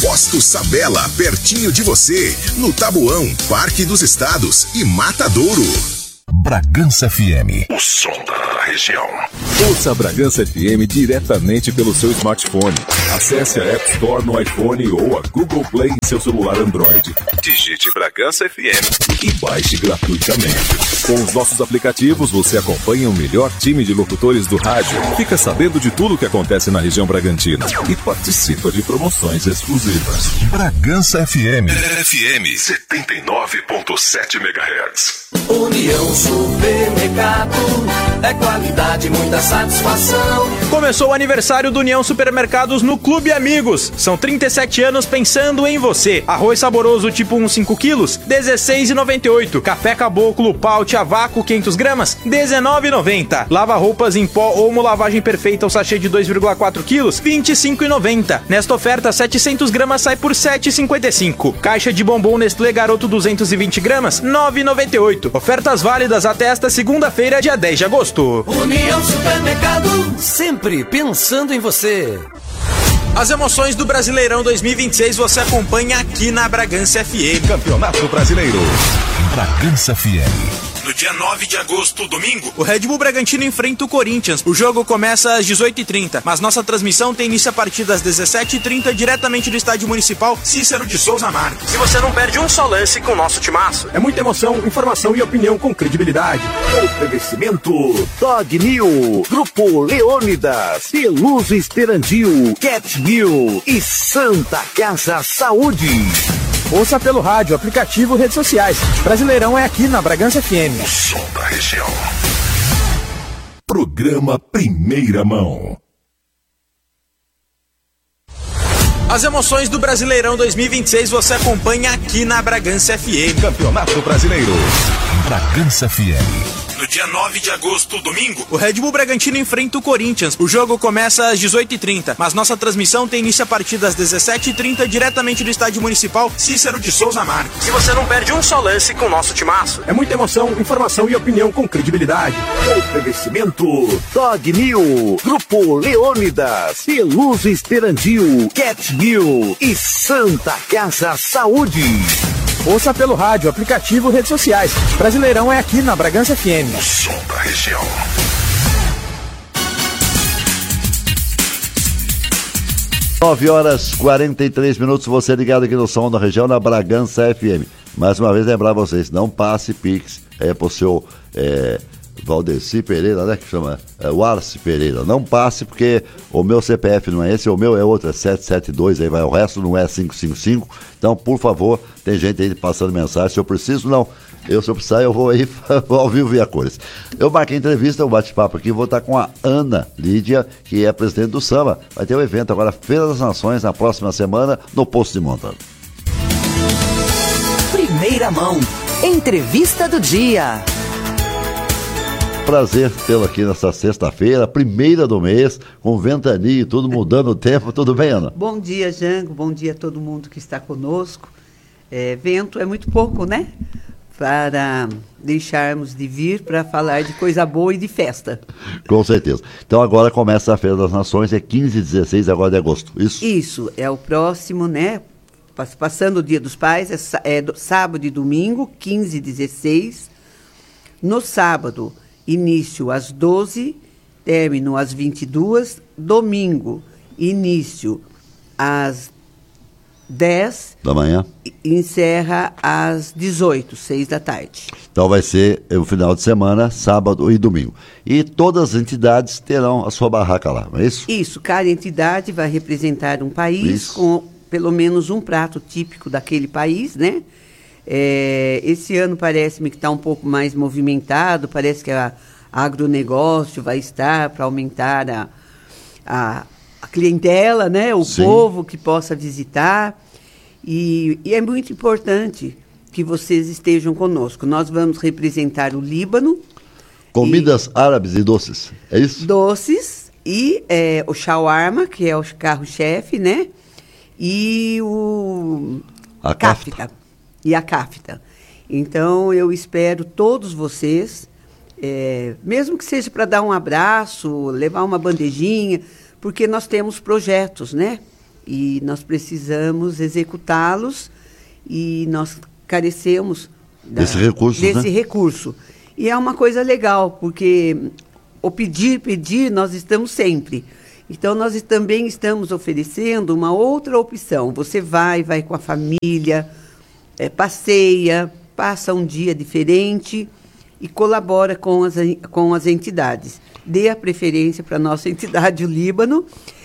Posto Sabela, pertinho de você, no Tabuão, Parque dos Estados e Matadouro. Bragança FM. O som da região. Ouça a Bragança FM diretamente pelo seu smartphone. Acesse a App Store no iPhone ou a Google Play em seu celular Android. Digite Bragança FM e baixe gratuitamente. Com os nossos aplicativos, você acompanha o melhor time de locutores do rádio, fica sabendo de tudo o que acontece na região Bragantina e participa de promoções exclusivas. Bragança FM. FM 79.7 MHz. União Supermercado, é qualidade e muita satisfação. Começou o aniversário do União Supermercados no Clube Amigos. São 37 anos pensando em você. Arroz saboroso tipo 1 5 quilos, R$16,98. Café Caboclo, Paute a vácuo 500 gramas, R$19,90. Lava roupas em pó Omo lavagem perfeita o sachê de 2,4 quilos, R$25,90. Nesta oferta, 700 gramas sai por R$7,55. Caixa de bombom Nestlé Garoto 220 gramas, R$9,98. Ofertas válidas até esta segunda-feira, dia 10 de agosto. União Supermercado, sempre pensando em você. As emoções do Brasileirão 2026 você acompanha aqui na Bragança FM. Campeonato Brasileiro. Bragança FM. No dia 9 de agosto, domingo, O Red Bull Bragantino enfrenta o Corinthians. O jogo começa às 18h30, mas nossa transmissão tem início a partir das 17h30, diretamente do Estádio Municipal Cícero de Souza Marques. E você não perde um só lance com o nosso timaço. É muita emoção, informação e opinião com credibilidade. Oferecimento Dog New, Grupo Leônidas, Peluso Esperandil, Cat New e Santa Casa Saúde. Ouça pelo rádio, aplicativo, redes sociais. Brasileirão é aqui na Bragança FM. o som da região. Programa Primeira Mão. As emoções do Brasileirão 2026 você acompanha aqui na Bragança FM. Campeonato Brasileiro. Bragança FM. No dia 9 de agosto, domingo, O Red Bull Bragantino enfrenta o Corinthians. O jogo começa às 18h30, mas nossa transmissão tem início a partir das 17h30, diretamente do Estádio Municipal Cícero de Souza Marques. E você não perde um só lance com o nosso timaço. É muita emoção, informação e opinião com credibilidade. Oferecimento Dog New, Grupo Leônidas, Peluso Esperandil, Cat New e Santa Casa Saúde. Ouça pelo rádio, aplicativo, redes sociais. Brasileirão é aqui na Bragança FM. o som da região. Nove horas 43 minutos, você ligado aqui no som da região, na Bragança FM. Mais uma vez lembrar vocês, não passe Pix pro seu Valdeci Pereira, né, que chama Wallace Pereira. Não passe, porque o meu CPF não é esse, o meu é outro, é 772, aí vai o resto, não é 555. Então, por favor, tem gente aí passando mensagem, se eu preciso, não. Se eu precisar, eu vou aí ao vivo via cores. Eu marquei entrevista, um bate-papo aqui, vou estar com a Ana Lídia, que é presidente do Samba. Vai ter um evento agora, Feira das Nações, na próxima semana, no Poço de Montano. Primeira mão, entrevista do dia. Prazer tê-lo aqui nessa sexta-feira, primeira do mês, com ventania e tudo mudando o tempo. Tudo bem, Ana? Bom dia, Jango. Bom dia a todo mundo que está conosco. Vento é muito pouco, né? Para deixarmos de vir para falar de coisa boa e de festa. Com certeza. Então agora começa a Feira das Nações, é 15 e 16 agora de agosto, isso? Isso, é o próximo, né? Passando o Dia dos Pais, é sábado e domingo, 15 e 16. No sábado, início às 12, término às 22. Domingo, início às 10 da manhã. Encerra às 18, 6 da tarde. Então vai ser o final de semana, sábado e domingo. E todas as entidades terão a sua barraca lá, não é isso? Isso, cada entidade vai representar um país com pelo menos um prato típico daquele país, né? Esse ano parece-me que está um pouco mais movimentado, parece que a agronegócio vai estar para aumentar a clientela, né? O Sim. povo que possa visitar. E é muito importante que vocês estejam conosco. Nós vamos representar o Líbano. Comidas árabes e doces, é isso? Doces e o shawarma, que é o carro-chefe, né? E a kafta. E a kafta. Então, eu espero todos vocês, mesmo que seja para dar um abraço, levar uma bandejinha, porque nós temos projetos, né? e nós precisamos executá-los e nós carecemos desse recurso. E é uma coisa legal, porque o pedir, nós estamos sempre. Então, nós também estamos oferecendo uma outra opção. Você vai com a família, passeia, passa um dia diferente e colabora com as entidades. Dê a preferência para a nossa entidade, o Líbano.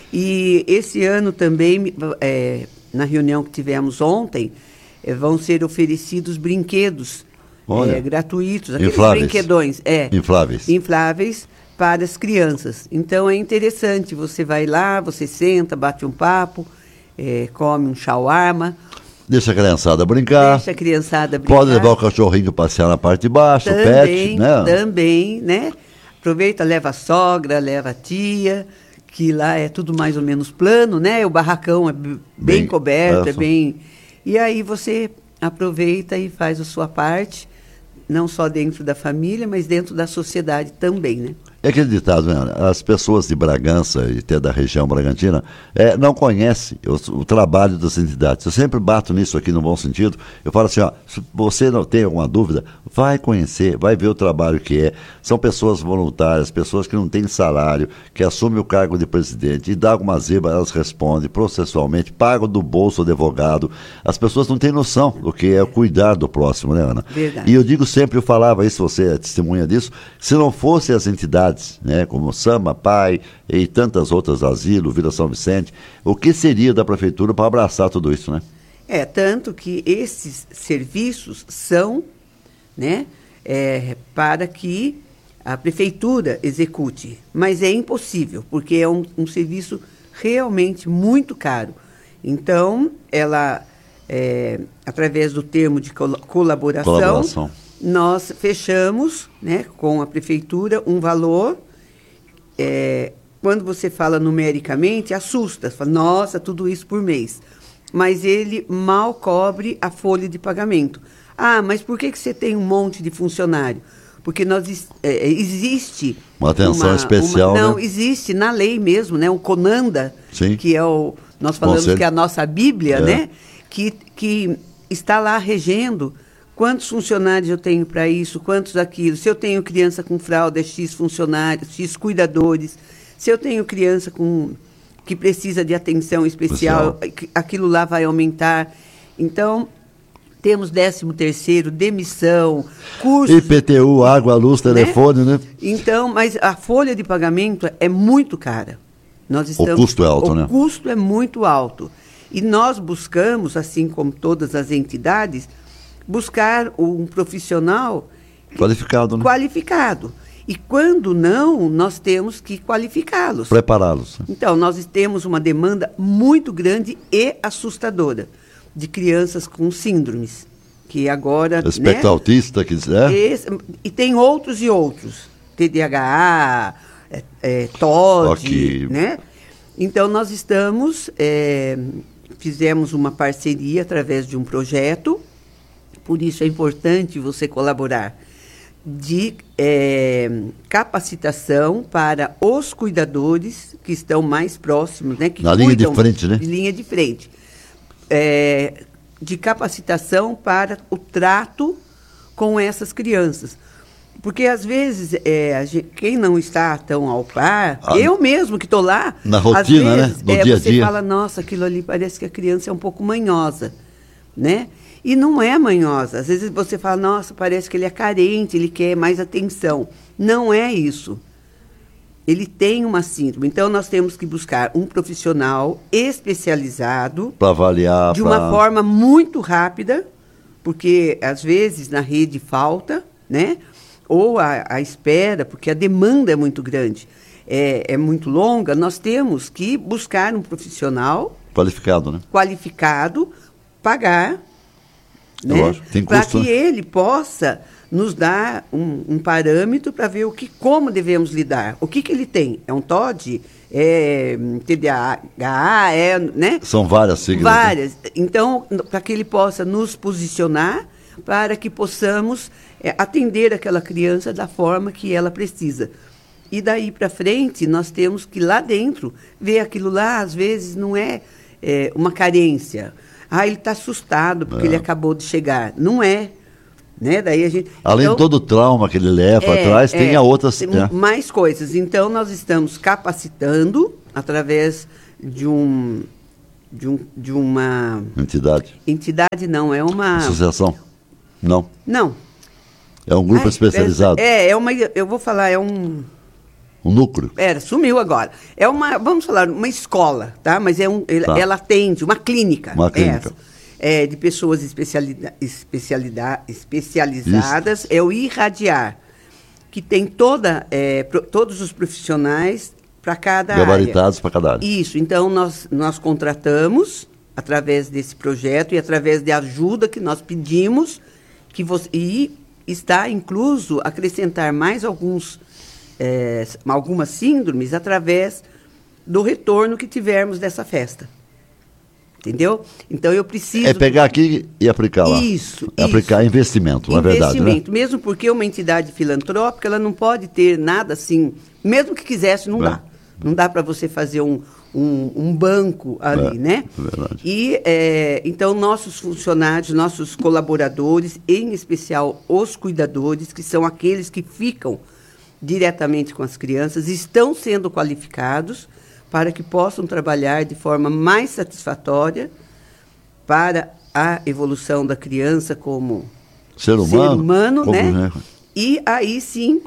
E esse ano também, na reunião que tivemos ontem, vão ser oferecidos brinquedos gratuitos, aqueles brinquedões infláveis para as crianças. Então é interessante, você vai lá, você senta, bate um papo, come um shawarma. Deixa a criançada brincar. Pode levar o cachorrinho passear na parte de baixo, também, o pet, né? Também, né? Aproveita, leva a sogra, leva a tia, que lá é tudo mais ou menos plano, né? O barracão é bem coberto, E aí você aproveita e faz a sua parte, não só dentro da família, mas dentro da sociedade também, né? É aquele ditado, né? As pessoas de Bragança e até da região bragantina não conhecem o trabalho das entidades. Eu sempre bato nisso aqui no bom sentido. Eu falo assim, se você não tem alguma dúvida, vai conhecer, vai ver o trabalho que é. São pessoas voluntárias, pessoas que não têm salário, que assumem o cargo de presidente e dá alguma zebra, elas respondem processualmente, pagam do bolso do advogado. As pessoas não têm noção do que é cuidar do próximo, né, Ana? Verdade. E eu digo sempre, eu falava isso, você é testemunha disso, se não fossem as entidades, né, como Sama, Pai e tantas outras, Asilo, Vila São Vicente, o que seria da prefeitura para abraçar tudo isso, né? Tanto que esses serviços são, né, para que a prefeitura execute, mas é impossível, porque é um serviço realmente muito caro. Então, ela, através do termo de colaboração, nós fechamos, né, com a prefeitura um valor. Quando você fala numericamente, assusta. Você fala, nossa, tudo isso por mês. Mas ele mal cobre a folha de pagamento. Ah, mas por que você tem um monte de funcionário? Porque existe... Uma atenção especial, Não, né? Existe na lei mesmo, né? O CONANDA, sim, que é nós falamos que é a nossa Bíblia, né? Que está lá regendo quantos funcionários eu tenho para isso, quantos aquilo. Se eu tenho criança com fralda, é X funcionários, X cuidadores. Se eu tenho criança que precisa de atenção especial, aquilo lá vai aumentar. Então, temos 13º, demissão, cursos... IPTU, água, luz, telefone, né? Então, mas a folha de pagamento é muito cara. O custo é alto, né? O custo é muito alto. E nós buscamos, assim como todas as entidades, buscar um profissional qualificado, né? Qualificado. E quando não, nós temos que qualificá-los. Prepará-los. Então, nós temos uma demanda muito grande e assustadora de crianças com síndromes, que agora... Espectro autista, e tem outros e outros. TDAH, TOD, né? Então, nós fizemos uma parceria através de um projeto. Por isso é importante você colaborar, de capacitação para os cuidadores que estão mais próximos, né? Que na linha de frente, né? De linha de frente. De capacitação para o trato com essas crianças. Porque, às vezes, quem não está tão ao par, eu mesmo que estou lá... Na rotina, às vezes, né? No dia a dia. Você fala, nossa, aquilo ali parece que a criança é um pouco manhosa, né? E não é manhosa. Às vezes você fala, nossa, parece que ele é carente, ele quer mais atenção. Não é isso. Ele tem uma síndrome. Então, nós temos que buscar um profissional especializado... Para avaliar... De uma forma muito rápida, porque, às vezes, na rede falta, né? Ou a espera, porque a demanda é muito grande, é muito longa. Nós temos que buscar um profissional... Qualificado, né? Qualificado, pagar... Né? Para que ele possa nos dar um parâmetro para ver como devemos lidar. O que ele tem? É um TOD? É TDAH? Né? São várias siglas. Várias. Né? Então, para que ele possa nos posicionar, para que possamos atender aquela criança da forma que ela precisa. E daí para frente, nós temos que lá dentro ver aquilo lá, às vezes não é uma carência. Ele está assustado porque ele acabou de chegar. Não é. Né? Daí a gente, além de todo o trauma que ele leva atrás, tem a outras... mais coisas. Então, nós estamos capacitando através de uma... Entidade? Entidade não, é uma... Associação? Não. Não. É um grupo especializado? Eu vou falar, é um... Um núcleo? Sumiu agora. É uma, vamos falar, uma escola, tá? Mas ela atende, uma clínica. Uma clínica. De pessoas especializadas, é o Irradiar, que tem todos os profissionais para cada área. Gabaritados para cada área. Isso, então nós contratamos, através desse projeto e através da ajuda que nós pedimos, e está incluso acrescentar mais algumas síndromes através do retorno que tivermos dessa festa. Entendeu? Então eu preciso... pegar aqui e aplicar lá. Isso. Aplicar investimento, na verdade, né? Mesmo porque uma entidade filantrópica, ela não pode ter nada assim, mesmo que quisesse, não dá. Não dá para você fazer um banco ali, né? É verdade. E, então, nossos funcionários, nossos colaboradores, em especial os cuidadores, que são aqueles que ficam diretamente com as crianças, estão sendo qualificados para que possam trabalhar de forma mais satisfatória para a evolução da criança como ser humano, né? E aí sim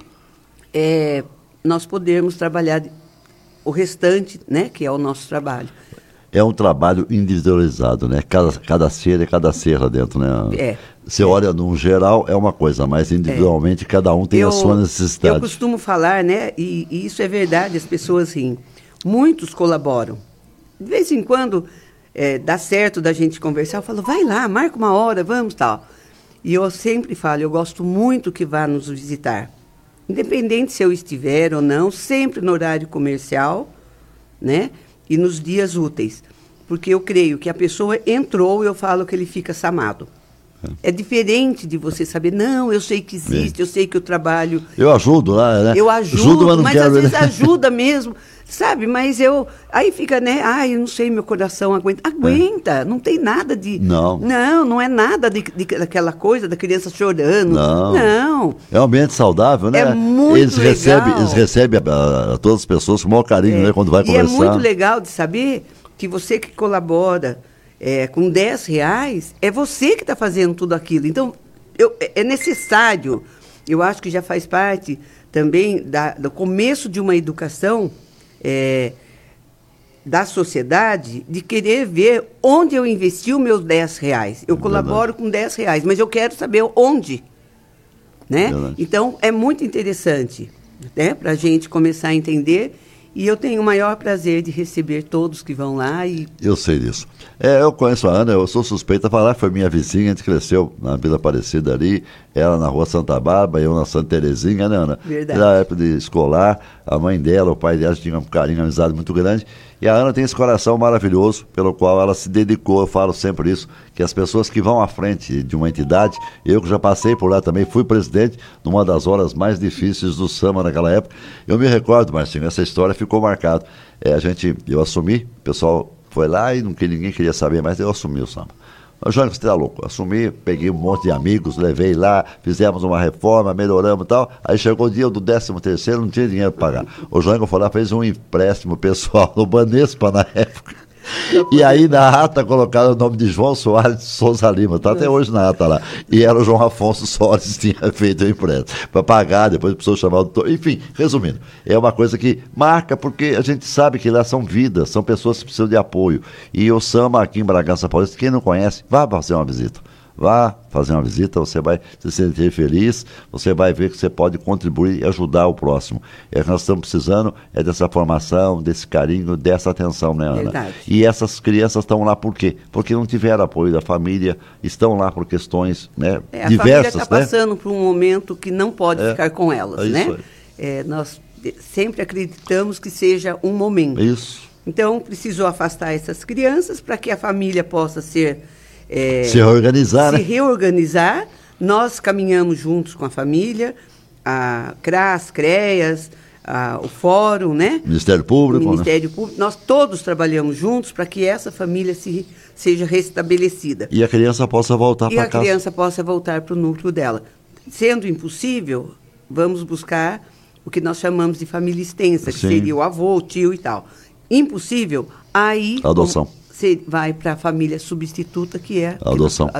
nós podemos trabalhar o restante, né? Que é o nosso trabalho. É um trabalho individualizado, né? Cada ser lá dentro, né? Você olha num geral, é uma coisa, mas individualmente cada um tem a sua necessidade. Eu costumo falar, né? E isso é verdade, as pessoas riem. Muitos colaboram. De vez em quando dá certo da gente conversar, eu falo, vai lá, marca uma hora, vamos, tal. E eu sempre falo, eu gosto muito que vá nos visitar. Independente se eu estiver ou não, sempre no horário comercial, né? E nos dias úteis. Porque eu creio que a pessoa entrou, eu falo que ele fica samado. É diferente de você saber, não, eu sei que existe, eu sei que eu trabalho... Eu ajudo lá, né? Eu ajudo, mas às vezes ajuda mesmo, sabe? Mas aí fica, né? Eu não sei, meu coração aguenta. Aguenta, não tem nada de... Não é nada daquela coisa da criança chorando. Não. É um ambiente saudável, né? É muito legal. Eles recebem a todas as pessoas com o maior carinho, né? Quando vai conversar. E é muito legal de saber que você que colabora... com R$10, é você que está fazendo tudo aquilo. Então, é necessário, eu acho que já faz parte também do começo de uma educação da sociedade, de querer ver onde eu investi os meus R$10. Eu colaboro com R$10, mas eu quero saber onde. Né? Então, é muito interessante, né, para a gente começar a entender. E eu tenho o maior prazer de receber todos que vão lá. Eu sei disso. Eu conheço a Ana, eu sou suspeita de falar, foi minha vizinha, a gente cresceu na Vila Aparecida ali, ela na Rua Santa Bárbara, eu na Santa Terezinha, né, Ana? Verdade. Na época de escolar, a mãe dela, o pai dela tinha um carinho, uma amizade muito grande. E a Ana tem esse coração maravilhoso, pelo qual ela se dedicou, eu falo sempre isso, que as pessoas que vão à frente de uma entidade, eu que já passei por lá também, fui presidente numa das horas mais difíceis do samba naquela época. Eu me recordo, Marcinho, essa história ficou marcada. Eu assumi, o pessoal foi lá e ninguém queria saber, mas eu assumi o samba. Mas, Jânio, você tá louco? Assumi, peguei um monte de amigos, levei lá, fizemos uma reforma, melhoramos e tal. Aí chegou o dia do 13º, não tinha dinheiro para pagar. O Jânio foi lá, fez um empréstimo pessoal no Banespa na época. E aí na ata colocaram o nome de João Soares de Souza Lima, tá até hoje na ata lá. E era o João Afonso Soares que tinha feito o empréstimo para pagar, depois precisou chamar o doutor. Enfim, resumindo, é uma coisa que marca porque a gente sabe que lá são vidas, são pessoas que precisam de apoio. E o samba aqui em Bragança Paulista, quem não conhece, vá fazer uma visita. Vá fazer uma visita, você vai se sentir feliz, você vai ver que você pode contribuir e ajudar o próximo. É que nós estamos precisando dessa formação, desse carinho, dessa atenção, né, Ana? Verdade. E essas crianças estão lá por quê? Porque não tiveram apoio da família, estão lá por questões, né, diversas. A família está passando por um momento que não pode ficar com elas, né? Nós sempre acreditamos que seja um momento. Isso. Então, precisou afastar essas crianças para que a família possa se reorganizar. Nós caminhamos juntos com a família, a CRAS, CREAS, o fórum, né? Ministério Público. Ministério Público. Nós todos trabalhamos juntos para que essa família seja restabelecida. E a criança possa voltar para casa. E a criança possa voltar para o núcleo dela. Sendo impossível, vamos buscar o que nós chamamos de família extensa, que seria o avô, o tio e tal. Impossível, aí... Adoção. Você vai para a família substituta, que é... Adoção.